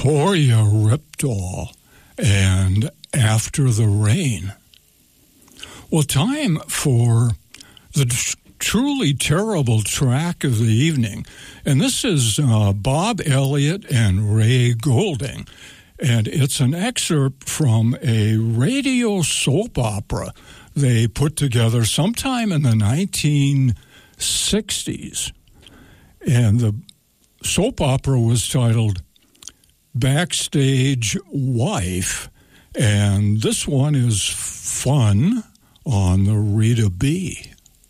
Gloria Ripdahl and After the Rain. Well, time for the truly terrible track of the evening. And this is Bob Elliott and Ray Goulding. And it's an excerpt from a radio soap opera they put together sometime in the 1960s. And the soap opera was titled Backstage Wife. And this one is fun on the Rita B.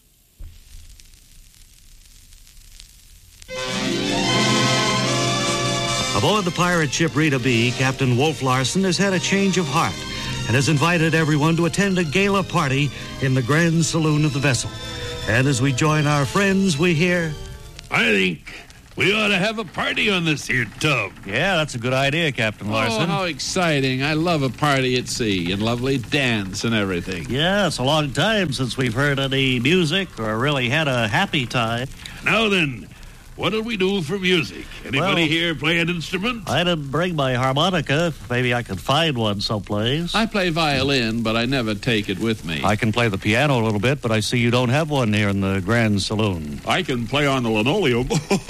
Aboard the pirate ship Rita B., Captain Wolf Larsen has had a change of heart and has invited everyone to attend a gala party in the grand saloon of the vessel. And as we join our friends, we hear, I think we ought to have a party on this here tub. Yeah, that's a good idea, Captain Larsen. Oh, how exciting. I love a party at sea and lovely dance and everything. Yeah, it's a long time since we've heard any music or really had a happy time. Now then, what'll we do for music? Anybody here play an instrument? I didn't bring my harmonica. Maybe I could find one someplace. I play violin, but I never take it with me. I can play the piano a little bit, but I see you don't have one here in the Grand Saloon. I can play on the linoleum.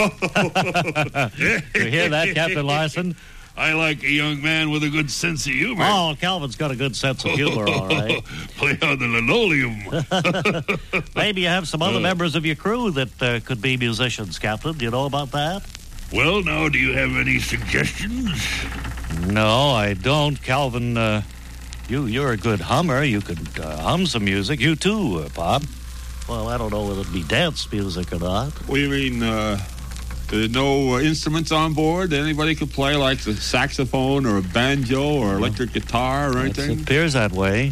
You hear that, Captain Larsen? I like a young man with a good sense of humor. Oh, Calvin's got a good sense of humor, all right. Play on the linoleum. Maybe you have some other members of your crew that could be musicians, Captain. Do you know about that? Well, now, do you have any suggestions? No, I don't. Calvin, you're a good hummer. You could hum some music. You too, Bob. Well, I don't know whether it'd be dance music or not. What do you mean, there's no instruments on board that anybody could play, like the saxophone or a banjo or electric guitar or anything? It appears that way.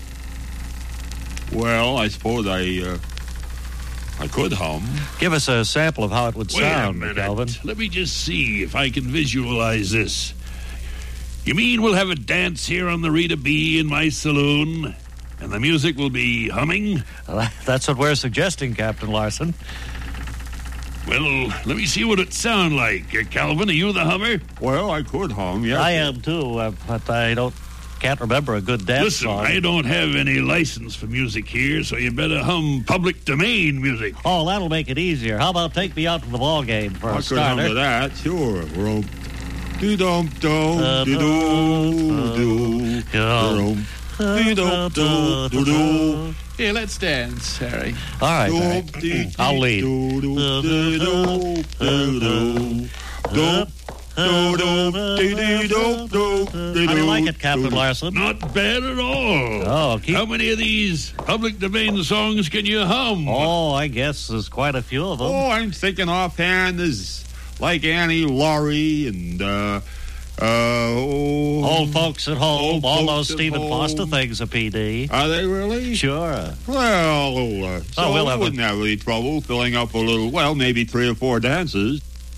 Well, I suppose I could hum. Give us a sample of how it would sound, Wait a minute. Calvin. Let me just see if I can visualize this. You mean we'll have a dance here on the Rita B in my saloon, and the music will be humming? That's what we're suggesting, Captain Larsen. Well, let me see what it sound like. Calvin, are you the hummer? Well, I could hum, yes. I am too, but I can't remember a good dance Listen, song. I don't have any license for music here, so you better hum public domain music. Oh, that'll make it easier. How about take me out to the ball game for I a could hum starter? to that, sure. Do-dum-dum, do-do, Here, let's dance, Harry. All right, I'll lead. How do you like it, Captain Larsen? Not bad at all. Oh, How many of these public domain songs can you hum? Oh, I guess there's quite a few of them. Oh, I'm thinking offhand, there's like Annie Laurie and, Old Folks at Home, Old all Folks those at Stephen Home. Foster things are PD. Are they really? Sure. Well, we'll we have wouldn't have any trouble filling up a little, well, maybe 3 or 4 dances.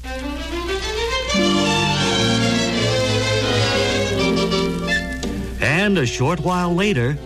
And a short while later...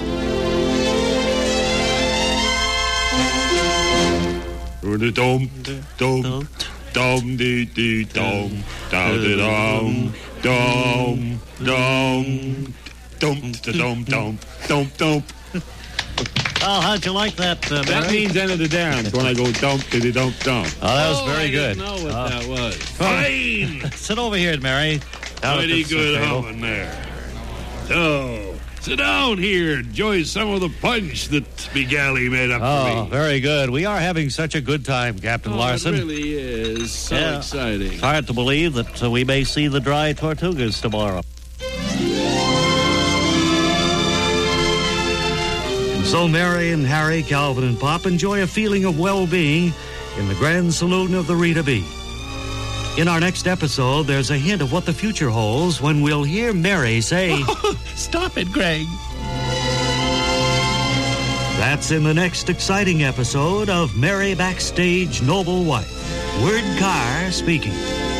Dum dum dum dee dee dum dum dum dum dum dum dum dum dum. Oh, how'd you like that, That Barry? means end of the dance when I go dump diddy dump dump. Oh, that was very I good. didn't know what that was. Fine. Sit over here, Mary. Down at Pretty this good table. humming there. So, sit down here. Enjoy some of the punch that Begally made up for Oh, me. very good. We are having such a good time, Captain Larsen. It really is so Yeah. exciting. It's hard to believe that we may see the dry Tortugas tomorrow. And so Mary and Harry, Calvin and Pop enjoy a feeling of well-being in the Grand Saloon of the Rita B. In our next episode, there's a hint of what the future holds when we'll hear Mary say, Stop it, Greg. That's in the next exciting episode of Mary Backstage Noble Wife. Word Carr speaking.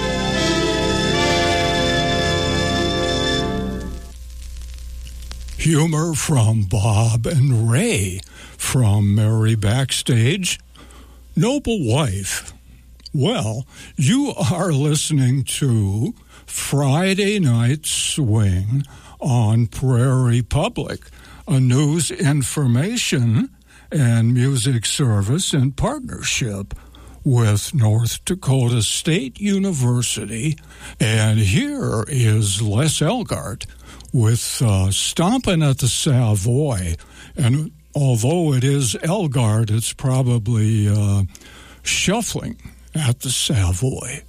Humor from Bob and Ray from Mary Backstage. Noble Wife. Well, you are listening to Friday Night Swing on Prairie Public, a news, information, and music service in partnership with North Dakota State University. And here is Les Elgart with Stompin' at the Savoy. And although it is Elgart, it's probably shuffling at the Savoy.